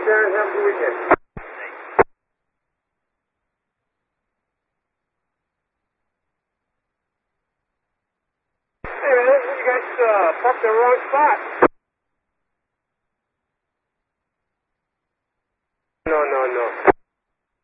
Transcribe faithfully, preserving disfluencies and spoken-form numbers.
care and have a good weekend. Hey, man, you guys uh, parked in the wrong spot.